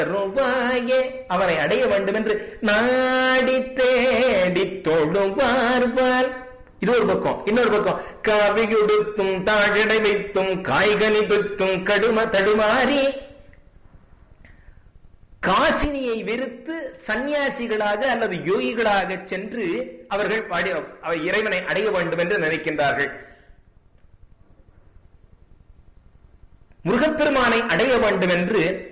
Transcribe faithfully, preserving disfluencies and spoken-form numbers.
அவரை அடைய வேண்டும் என்று நாடி தேடி தொழுவார்பால். இது ஒரு பக்கம். இன்னொரு பக்கம் காவி உடுத்தும் தாழடை வைத்தும் காய்கனி தொத்தும் கடும தடுமாறி காசினியை வெறுத்து சன்னியாசிகளாக அல்லது யோகிகளாக சென்று அவர்கள் இறைவனை அடைய வேண்டும் என்று நினைக்கின்றார்கள். முருகப்பெருமானை அடைய வேண்டும் என்று